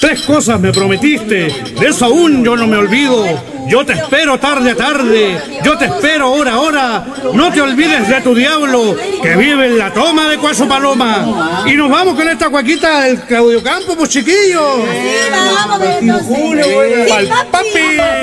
3 cosas me prometiste, de eso aún yo no me olvido. Yo te espero tarde a tarde, yo te espero hora a hora. No te olvides de tu diablo, que vive en la toma de Cuaso Paloma. Y nos vamos con esta cuaquita del Claudio Campo, pues chiquillos. Sí, vamos, entonces. ¡Pal papi!